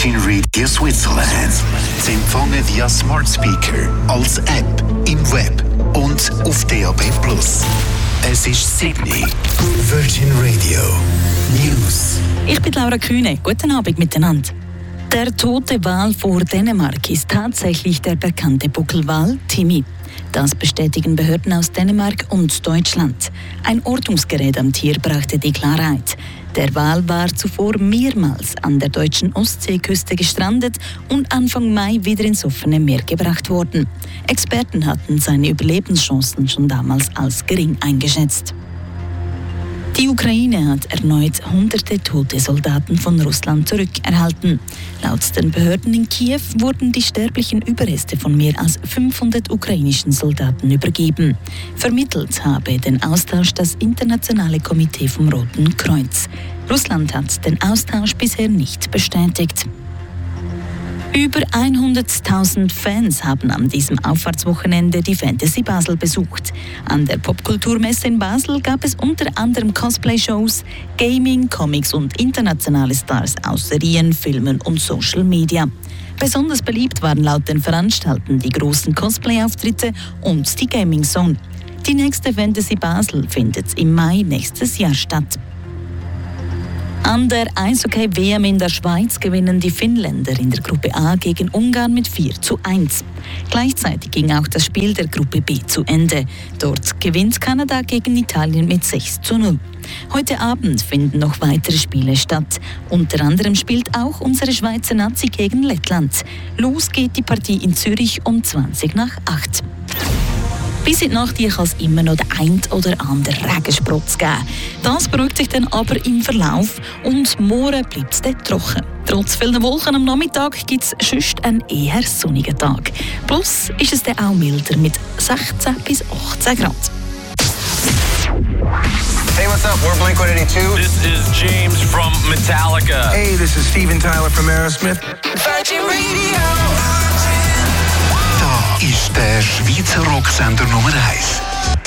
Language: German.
Virgin Radio Switzerland. Sie empfangen via Smart Speaker, als App, im Web und auf DAB+. Es ist Sydney. Virgin Radio News. Ich bin Laura Kühne. Guten Abend miteinander. Der tote Wal vor Dänemark ist tatsächlich der bekannte Buckelwal Timmy. Das bestätigen Behörden aus Dänemark und Deutschland. Ein Ortungsgerät am Tier brachte die Klarheit. Der Wal war zuvor mehrmals an der deutschen Ostseeküste gestrandet und Anfang Mai wieder ins offene Meer gebracht worden. Experten hatten seine Überlebenschancen schon damals als gering eingeschätzt. Die Ukraine hat erneut hunderte tote Soldaten von Russland zurückerhalten. Laut den Behörden in Kiew wurden die sterblichen Überreste von mehr als 500 ukrainischen Soldaten übergeben. Vermittelt habe den Austausch das Internationale Komitee vom Roten Kreuz. Russland hat den Austausch bisher nicht bestätigt. Über 100.000 Fans haben an diesem Auffahrtswochenende die Fantasy Basel besucht. An der Popkulturmesse in Basel gab es unter anderem Cosplay-Shows, Gaming, Comics und internationale Stars aus Serien, Filmen und Social Media. Besonders beliebt waren laut den Veranstaltern die großen Cosplay-Auftritte und die Gaming Zone. Die nächste Fantasy Basel findet im Mai nächstes Jahr statt. An der Eishockey-WM in der Schweiz gewinnen die Finnländer in der Gruppe A gegen Ungarn mit 4:1. Gleichzeitig ging auch das Spiel der Gruppe B zu Ende. Dort gewinnt Kanada gegen Italien mit 6:0. Heute Abend finden noch weitere Spiele statt. Unter anderem spielt auch unsere Schweizer Nazi gegen Lettland. Los geht die Partie in Zürich um 7:20. Bis in die Nacht kann es immer noch den ein oder anderen Regensprotz geben. Das beruhigt sich dann aber im Verlauf und morgen bleibt es dann trocken. Trotz vielen Wolken am Nachmittag gibt es sonst einen eher sonnigen Tag. Plus ist es dann auch milder mit 16 bis 18 Grad. Hey, what's up? We're Blink-182. This is James from Metallica. Hey, this is Steven Tyler from Aerosmith. Virgin Radio. Da ist der Schweizer Rocksender Nummer 1.